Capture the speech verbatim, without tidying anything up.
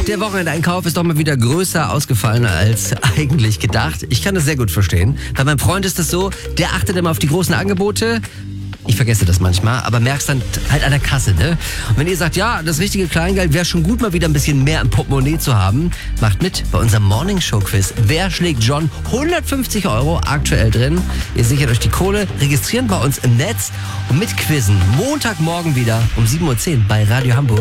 Der Wochenendeinkauf ist doch mal wieder größer ausgefallen als eigentlich gedacht. Ich kann das sehr gut verstehen. Bei meinem Freund ist das so, der achtet immer auf die großen Angebote. Ich vergesse das manchmal, aber merk's dann halt an der Kasse, ne? Und wenn ihr sagt, ja, das richtige Kleingeld wäre schon gut, mal wieder ein bisschen mehr im Portemonnaie zu haben, macht mit bei unserem Morning Show Quiz. Wer schlägt John? hundertfünfzig Euro aktuell drin. Ihr sichert euch die Kohle, registrieren bei uns im Netz und mit Quizzen Montagmorgen wieder um sieben Uhr zehn bei Radio Hamburg.